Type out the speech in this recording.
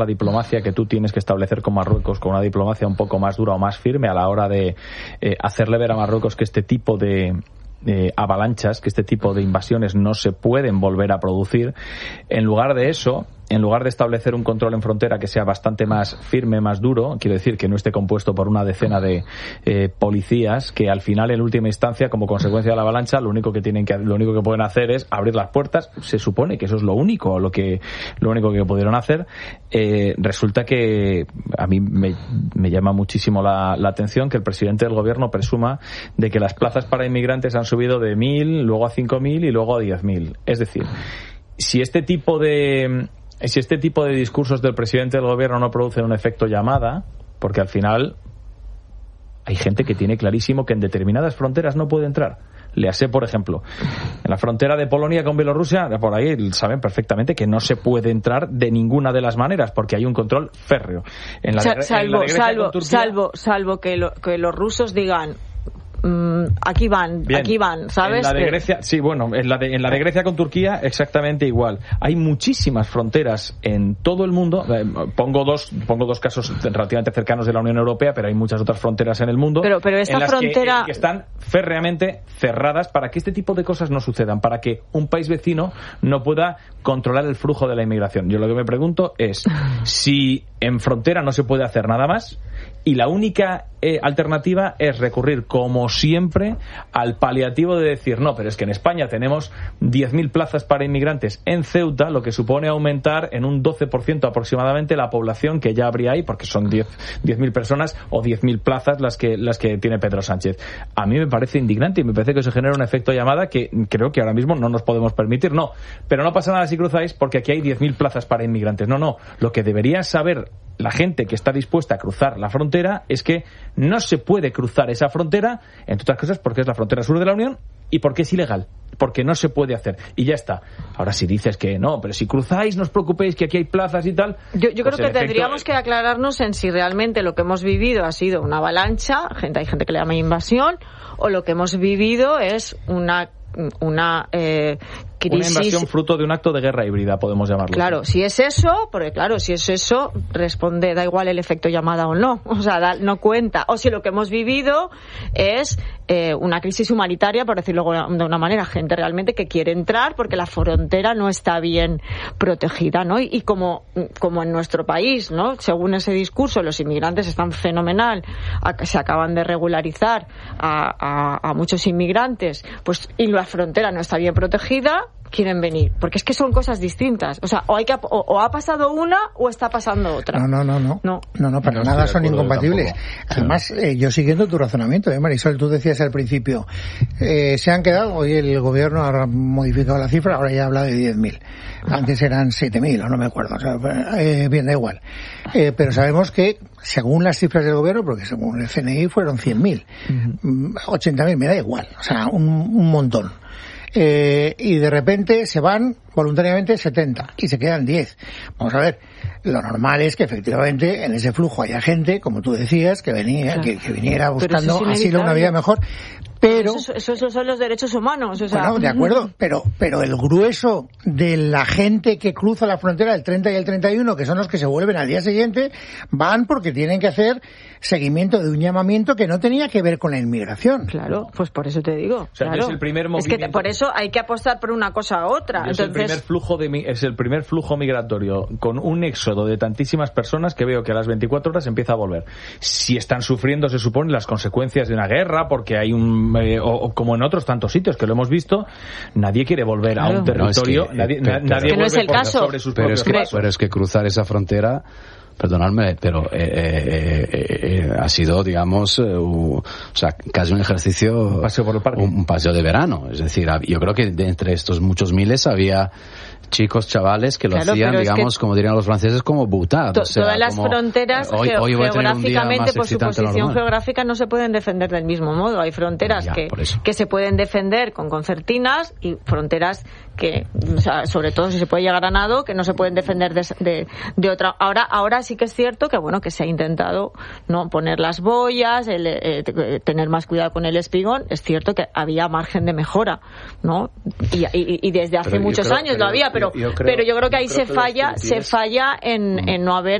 la diplomacia que tú tienes que establecer con Marruecos, con una diplomacia un poco más dura o más firme a la hora de hacerle ver a Marruecos que este tipo de avalanchas, que este tipo de invasiones no se pueden volver a producir. En lugar de eso, en lugar de establecer un control en frontera que sea bastante más firme, más duro, quiero decir que no esté compuesto por una decena de policías que al final, en última instancia, como consecuencia de la avalancha, lo único que pueden hacer es abrir las puertas. Se supone que eso es lo único que pudieron hacer. Resulta que a mí me llama muchísimo la atención que el presidente del gobierno presuma de que las plazas para inmigrantes han subido de 1.000, luego a 5.000 y luego a 10.000. Es decir, si este tipo de discursos del presidente del gobierno no producen un efecto llamada, porque al final hay gente que tiene clarísimo que en determinadas fronteras no puede entrar. Léase, por ejemplo, en la frontera de Polonia con Bielorrusia, por ahí saben perfectamente que no se puede entrar de ninguna de las maneras porque hay un control férreo. Salvo que los rusos digan aquí van, ¿sabes? En la de Grecia, sí, bueno, en la de Grecia con Turquía exactamente igual. Hay muchísimas fronteras en todo el mundo. Pongo dos casos relativamente cercanos de la Unión Europea, pero hay muchas otras fronteras en el mundo. Pero esta frontera que están férreamente cerradas para que este tipo de cosas no sucedan, para que un país vecino no pueda controlar el flujo de la inmigración. Yo lo que me pregunto es si en frontera no se puede hacer nada más y la única alternativa es recurrir, como siempre, al paliativo de decir, no, pero es que en España tenemos 10.000 plazas para inmigrantes en Ceuta, lo que supone aumentar en un 12% aproximadamente la población que ya habría ahí, porque son 10.000 personas o 10.000 plazas las que tiene Pedro Sánchez. A mí me parece indignante y me parece que se genera un efecto llamada que creo que ahora mismo no nos podemos permitir. No, pero no pasa nada si cruzáis porque aquí hay 10.000 plazas para inmigrantes. No, lo que debería saber la gente que está dispuesta a cruzar la frontera es que no se puede cruzar esa frontera, entre otras cosas porque es la frontera sur de la Unión y porque es ilegal, porque no se puede hacer y ya está. Ahora si dices que no, pero si cruzáis no os preocupéis que aquí hay plazas y tal. Yo creo que tendríamos que aclararnos en si realmente lo que hemos vivido ha sido una avalancha, hay gente que le llama invasión, o lo que hemos vivido es una crisis. Una invasión fruto de un acto de guerra híbrida, podemos llamarlo. Claro, si es eso, responde, da igual el efecto llamada o no, o sea, no cuenta. O si lo que hemos vivido es una crisis humanitaria, por decirlo de una manera, gente realmente que quiere entrar porque la frontera no está bien protegida, ¿no? Y como en nuestro país, ¿no? Según ese discurso, los inmigrantes están fenomenal, se acaban de regularizar a muchos inmigrantes, pues y la frontera no está bien protegida, quieren venir, porque es que son cosas distintas, o sea, o ha pasado una o está pasando otra. No, para nada son incompatibles. Además, yo siguiendo tu razonamiento, Marisol, tú decías al principio, se han quedado, hoy el gobierno ha modificado la cifra, ahora ya habla de 10.000, antes eran 7.000 o no me acuerdo, o sea, bien, da igual, pero sabemos que según las cifras del gobierno, porque según el CNI fueron 100.000, 80.000, me da igual, o sea, un montón. Y de repente se van voluntariamente 70 y se quedan 10. Vamos a ver, lo normal es que efectivamente en ese flujo haya gente, como tú decías, que venía, que viniera buscando asilo, una vida mejor. Pero esos son los derechos humanos, o sea. Bueno, de acuerdo, pero el grueso de la gente que cruza la frontera el 30 y el 31, que son los que se vuelven al día siguiente, van porque tienen que hacer seguimiento de un llamamiento que no tenía que ver con la inmigración. Claro, pues por eso te digo. O sea, claro. Es el primer movimiento. Es que por eso hay que apostar por una cosa u otra. Es el primer flujo migratorio con un éxodo de tantísimas personas que veo que a las 24 horas empieza a volver. Si están sufriendo, se supone, las consecuencias de una guerra, porque hay o como en otros tantos sitios que lo hemos visto, nadie quiere volver a un territorio, nadie vuelve no es el caso. Sobre sus propios pasos. Pero es que cruzar esa frontera, perdonadme, pero ha sido, digamos, casi un ejercicio, un paseo por el parque, un paseo de verano. Es decir, yo creo que de entre estos muchos miles había chicos, chavales que lo hacían, digamos, como dirían los franceses, como boutade. Todas las fronteras geográficamente, por su posición geográfica, no se pueden defender del mismo modo. Hay fronteras que se pueden defender con concertinas y fronteras que, o sea, sobre todo si se puede llegar a nado, que no se pueden defender de otra. Ahora sí que es cierto que, bueno, que se ha intentado no poner las boyas, tener más cuidado con el espigón. Es cierto que había margen de mejora, ¿no? Y desde hace muchos años lo había, pero pero yo creo que ahí se falla en no haber